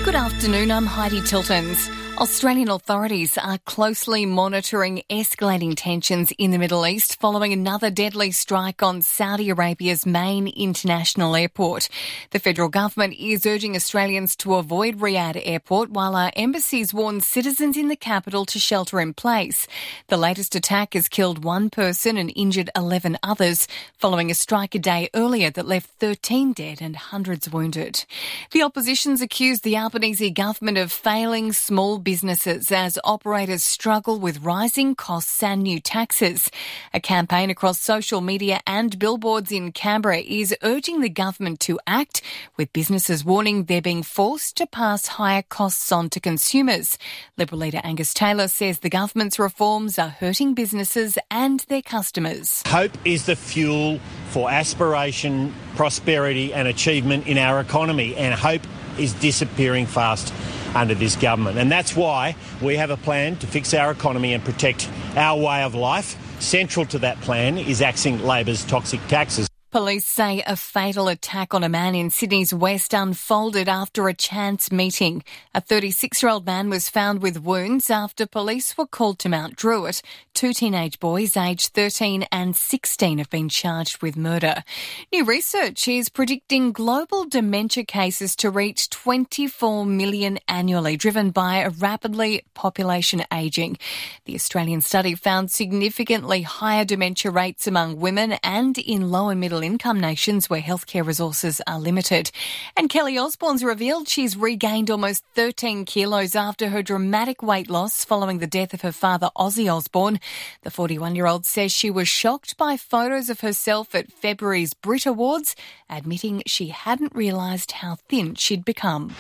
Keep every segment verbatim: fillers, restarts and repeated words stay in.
Good afternoon, I'm Heidi Tiltons. Australian authorities are closely monitoring escalating tensions in the Middle East following another deadly strike on Saudi Arabia's main international airport. The federal government is urging Australians to avoid Riyadh Airport while our embassies warn citizens in the capital to shelter in place. The latest attack has killed one person and injured eleven others following a strike a day earlier that left thirteen dead and hundreds wounded. The opposition's accused the Albanese government of failing small businesses as operators struggle with rising costs and new taxes. A campaign across social media and billboards in Canberra is urging the government to act, with businesses warning they're being forced to pass higher costs on to consumers. Liberal leader Angus Taylor says the government's reforms are hurting businesses and their customers. Hope is the fuel for aspiration, prosperity and achievement in our economy, and hope is disappearing fast under this government. And that's why we have a plan to fix our economy and protect our way of life. Central to that plan is axing Labor's toxic taxes. Police say a fatal attack on a man in Sydney's West unfolded after a chance meeting. A thirty-six-year-old man was found with wounds after police were called to Mount Druitt. Two teenage boys aged thirteen and sixteen have been charged with murder. New research is predicting global dementia cases to reach twenty-four million annually, driven by a rapidly population ageing. The Australian study found significantly higher dementia rates among women and in low and middle income nations where healthcare resources are limited. And Kelly Osbourne's revealed she's regained almost thirteen kilos after her dramatic weight loss following the death of her father, Ozzy Osbourne. The forty-one-year-old says she was shocked by photos of herself at February's Brit Awards, admitting she hadn't realised how thin she'd become.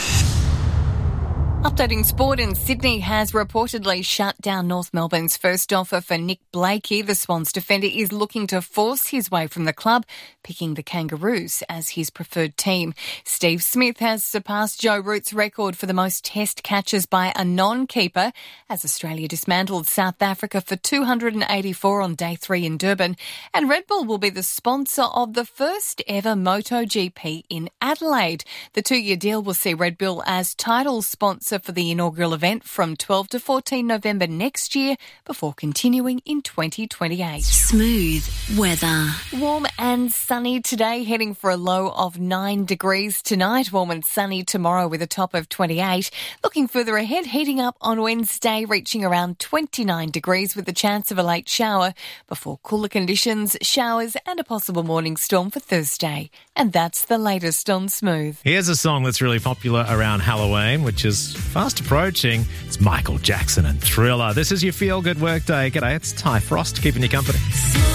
Updating sport, in Sydney has reportedly shut down North Melbourne's first offer for Nick Blakey. The Swans defender is looking to force his way from the club, picking the Kangaroos as his preferred team. Steve Smith has surpassed Joe Root's record for the most test catches by a non-keeper as Australia dismantled South Africa for two hundred eighty-four on day three in Durban. And Red Bull will be the sponsor of the first ever MotoGP in Adelaide. The two-year deal will see Red Bull as title sponsor for the inaugural event from twelve to fourteen November next year before continuing in twenty twenty-eight. Smooth weather. Warm and sunny today, heading for a low of nine degrees tonight. Warm and sunny tomorrow with a top of twenty-eight. Looking further ahead, heating up on Wednesday, reaching around twenty-nine degrees with the chance of a late shower before cooler conditions, showers and a possible morning storm for Thursday. And that's the latest on Smooth. Here's a song that's really popular around Halloween, which is fast approaching. It's Michael Jackson and Thriller. This is your feel-good workday. G'day, it's Ty Frost keeping you company.